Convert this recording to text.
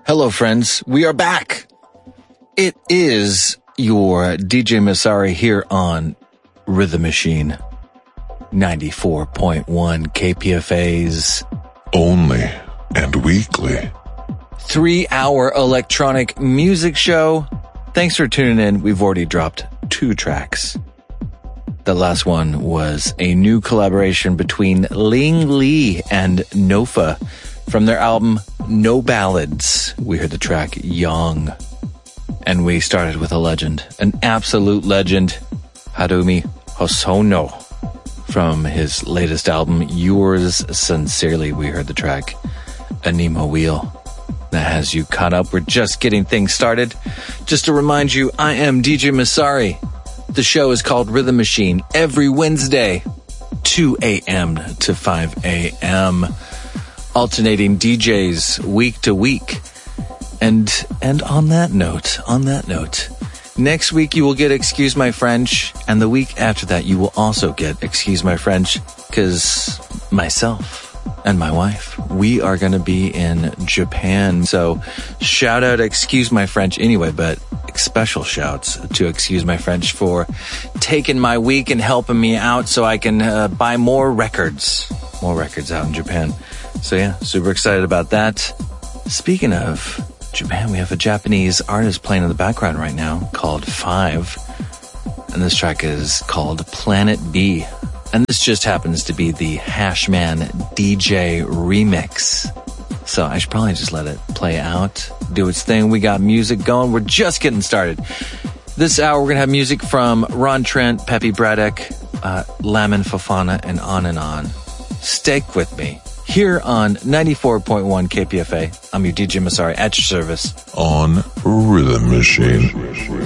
Hello, friends. We are back. It is your DJ Masari here on Rhythm Machine 94.1 KPFA's only and weekly 3-hour electronic music show. Thanks for tuning in. We've already dropped 2 tracks. The last one was a new collaboration between Ling Lee and Nofa from their album No Ballads. We heard the track Young. And we started with a legend, an absolute legend, Harumi Hosono. From his latest album, Yours Sincerely, we heard the track Anima Wheel. That has you caught up. We're just getting things started. Just to remind you, I am DJ Masari. The show is called Rhythm Machine every Wednesday, 2 a.m. to 5 a.m., alternating DJs week to week. And on that note, next week you will get Excuse My French, and the week after that you will also get Excuse My French, because myself and my wife, we are going to be in Japan. So shout out Excuse My French anyway, but special shouts to Excuse My French for taking my week and helping me out so I can buy more records out in Japan. So yeah, super excited about that. Speaking of Japan, we have a Japanese artist playing in the background right now called Five, and this track is called Planet B, and this just happens to be the Hashman DJ remix. So I should probably just let it play out, do its thing. We got music going. We're just getting started. This hour we're gonna have music from Ron Trent, Pepe Braddock, Lamin Fofana, and on. Stick with me. Here on 94.1 KPFA, I'm your DJ Masari at your service on Rhythm Machine.